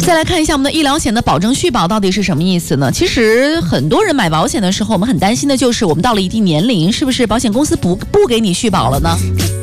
再来看一下我们的医疗险的保证续保到底是什么意思呢？其实很多人买保险的时候，我们很担心的就是我们到了一定年龄，是不是保险公司不给你续保了呢？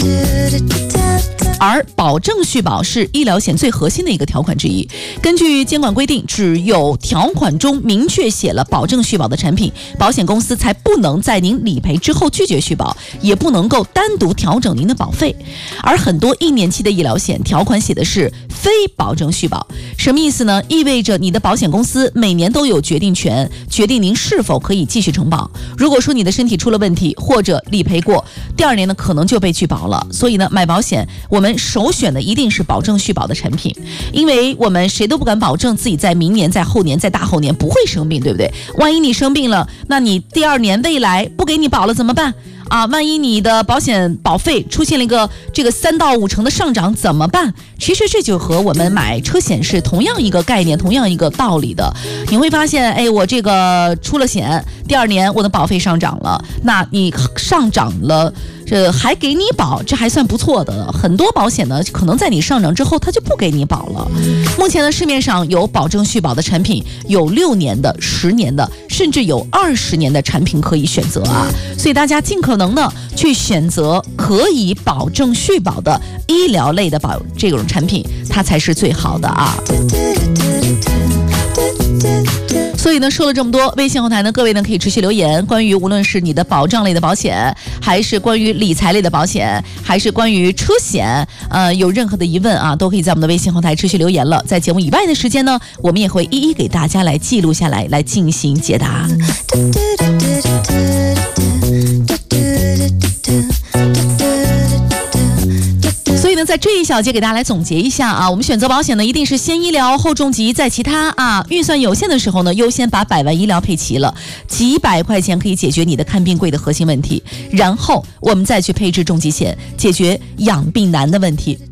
而保证续保是医疗险最核心的一个条款之一。根据监管规定，只有条款中明确写了保证续保的产品，保险公司才不能在您理赔之后拒绝续保，也不能够单独调整您的保费。而很多1年期的医疗险条款写的是非保证续保，什么意思呢？意味着你的保险公司每年都有决定权，决定您是否可以继续承保。如果说你的身体出了问题，或者理赔过，第2年呢可能就被拒保了。所以呢，买保险我们首选的一定是保证续保的产品，因为我们谁都不敢保证自己在明年、在后年、在大后年不会生病，对不对？万一你生病了，那你第2年未来不给你保了怎么办？万一你的保险保费出现了一个3到5成的上涨怎么办？其实这就和我们买车险是同样一个概念，同样一个道理的。你会发现，我这个出了险，第2年我的保费上涨了，那你上涨了，这还给你保，这还算不错的。很多保险呢，可能在你上涨之后，它就不给你保了。目前呢，市面上有保证续保的产品，有6年的、10年的，甚至有20年的产品可以选择啊。所以大家尽可能的去选择可以保证续保的医疗类的这种产品，它才是最好的啊。所以呢，说了这么多，微信后台呢，各位呢可以持续留言，关于无论是你的保障类的保险，还是关于理财类的保险，还是关于车险，有任何的疑问啊，都可以在我们的微信后台持续留言了。在节目以外的时间呢，我们也会一一给大家来记录下来，来进行解答。所以呢，在这一小节给大家来总结一下啊，我们选择保险呢，一定是先医疗后重疾，在其他预算有限的时候呢，优先把100万医疗配齐了，几百块钱可以解决你的看病贵的核心问题，然后我们再去配置重疾险，解决养病难的问题。